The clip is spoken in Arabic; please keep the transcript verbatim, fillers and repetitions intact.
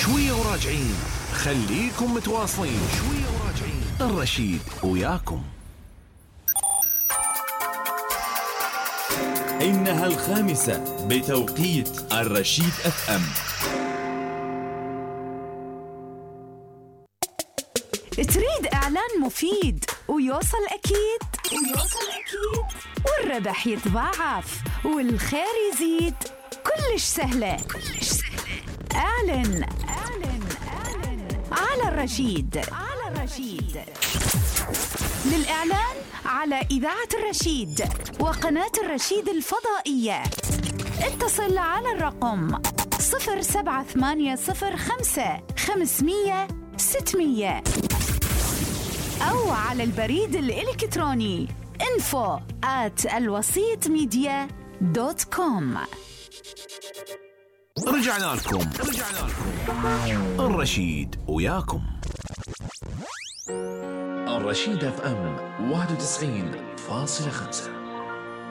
شوية وراجعين، خليكم متواصلين. شوية وراجعين، الرشيد وياكم. إنها الخامسة بتوقيت الرشيد اف ام. تريد إعلان مفيد ويوصل أكيد ويوصل أكيد والربح يتضاعف والخير يزيد؟ كلش سهلة كلش سهلة. أعلن أعلن أعلن على الرشيد على الرشيد. للإعلان على إذاعة الرشيد وقناة الرشيد الفضائية اتصل على الرقم صفر سبعة ثمانية صفر خمسة خمسمية ستمية أو على البريد الإلكتروني info at الوسيط ميديا دوت كوم. رجعنا لكم رجعنا لكم الرشيد وياكم. الرشيد اف ام واحد وتسعين فاصلة خمسة.